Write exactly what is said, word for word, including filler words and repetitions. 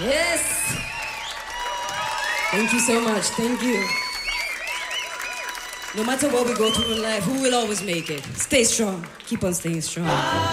Yes. Thank you so much. Thank you. No matter what we go through in life, we will always make it. Stay strong. Keep on staying strong.